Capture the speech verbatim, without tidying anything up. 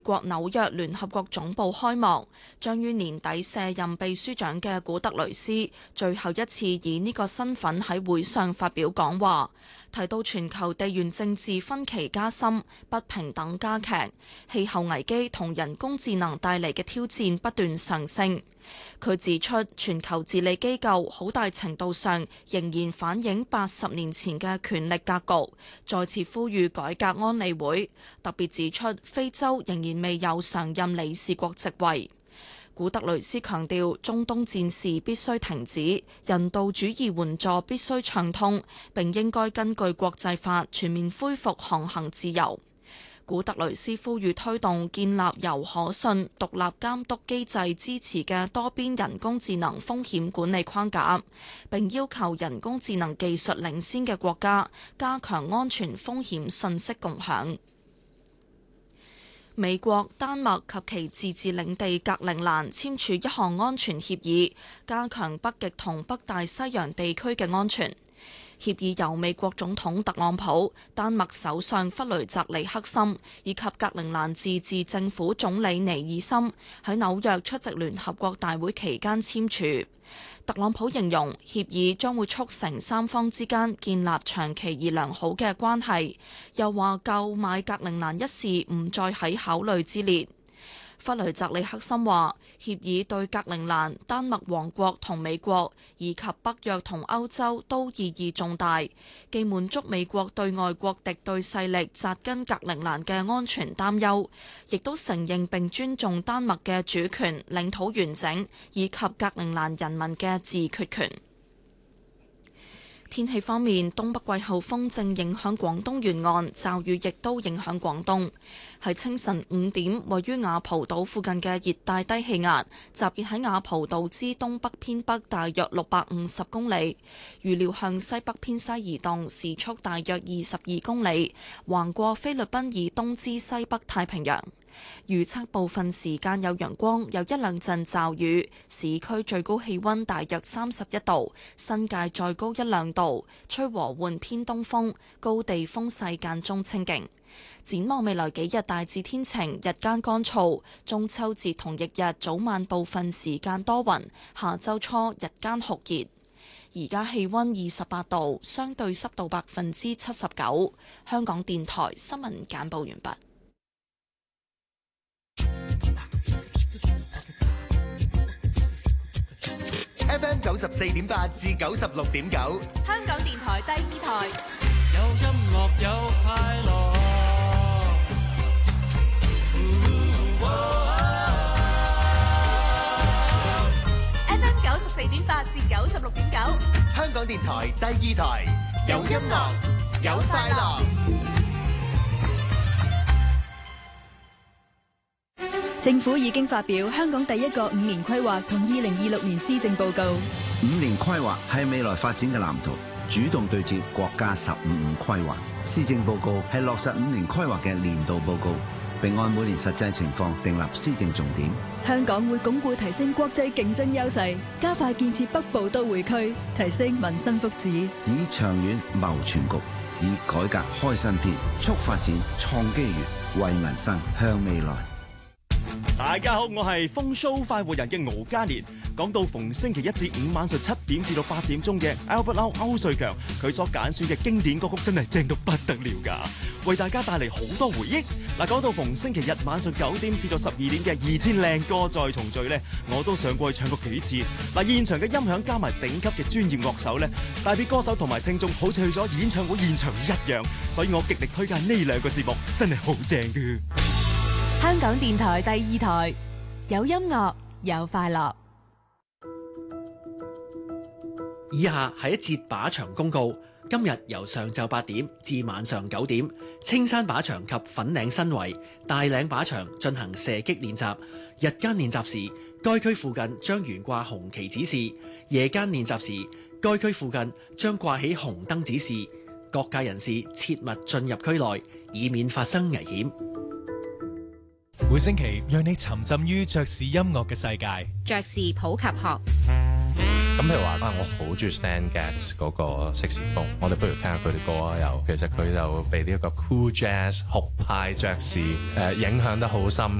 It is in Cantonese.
國紐約聯合國總部開幕，將於年底卸任秘書長嘅古特雷斯最後一次以呢個身份喺會上發表講話，提到全球地緣政治分歧加深、不平等加劇、氣候危機同人工智能帶嚟嘅挑戰不斷上升。佢指出，全球治理機構好大程度上仍然反映八十年前嘅權力格局，再次呼籲改革安理會，特別指出非洲仍然未有常任理事國席位。古特雷斯強調，中東戰事必須停止，人道主義援助必須暢通，並應該根據國際法全面恢復航行自由。古特雷斯呼籲推動建立由可信、獨立監督機制支持嘅多邊人工智能風險管理框架，並要求人工智能技術領先嘅國家加強安全風險信息共享。美國、丹麥及其自治領地格陵蘭簽署一項安全協議，加強北極同北大西洋地區嘅安全。協議由美國總統特朗普、丹麥首相弗雷澤里克森以及格陵蘭自治政府總理尼爾森喺紐約出席聯合國大會期間簽署。特朗普形容協議將會促成三方之間建立長期而良好嘅關係，又話購買格陵蘭一事唔再喺考慮之列。弗雷澤里克森話：協議對格陵蘭、丹麥王國同美國以及北約同歐洲都意義重大，既滿足美國對外國敵對勢力扎根格陵蘭嘅安全擔憂，亦都承認並尊重丹麥嘅主權、領土完整以及格陵蘭人民嘅自決權。天氣方面，東北季候風正影響廣東沿岸，驟雨亦都影響廣東。喺清晨五點，位於雅蒲島附近嘅熱帶低氣壓集結喺雅蒲島之東北偏北大約六百五十公里，預料向西北偏西移動，時速大約二十二公里，橫過菲律賓以東之西北太平洋。預測部分時間有陽光，有一兩陣驟雨。市區最高氣溫大約三十一度，新界再高一兩度，吹和緩偏東風，高地風勢間中清勁。展望未來幾日大致天晴，日間乾燥。中秋節同翌日早晚部分時間多雲，下周初日間酷熱。而家氣溫二十八度，相對濕度百分之七十九。香港電台新聞簡報完畢。 F M 九十四點八至九十六點九， 香港電台第二台。 有音樂有快樂。 F M 九十四點八至九十六點九， 香港電台第二台。有音樂有快樂。 政府已經發表香港第一個五年規劃同二零二六年施政報告。 五年規劃係未來發展嘅藍圖，主動對接國家十五五規劃。施政報告係落實五年規劃嘅年度報告，並按每年實際情況訂立施政重點。 香港會鞏固提升國際競爭優勢，加快建設北部都會區，提升民生福祉， 以長遠謀全局，以改革開新篇，促發展創機遇，為民生向未來。 大家好，我係風騷快活人嘅敖嘉年。講到逢星期一至五晚上七點至到八點鐘嘅 Albert Lau 歐瑞強，佢所揀選嘅經典歌曲真係正到不得了噶，為大家帶嚟好多回憶。嗱，講到逢星期日晚上九點至到十二點嘅二千靚歌再重聚呢，我都上過去唱過幾次。嗱，現場嘅音響加埋頂級嘅專業樂手呢，帶俾歌手同埋聽眾好似去咗演唱會現場一樣，所以我極力推介呢兩個節目，真係好正嘅。 香港電台第二台，有音樂有快樂。 以下係一節靶場公告。今日由上晝八點至晚上九點，青山靶場及粉嶺新圍、大嶺靶場進行射擊練習。日間練習時，該區附近將懸掛紅旗指示；夜間練習時，該區附近將掛起紅燈指示。各界人士切勿進入區內，以免發生危險。 每星期讓你沉浸於爵士音樂嘅世界。 爵士普及學。 咁譬如話啊，我好中意 Stan Getz 嗰個色士風，我哋不如聽下佢啲歌啊。又其實佢就被呢一個 cool jazz 酷派爵士誒影響得好深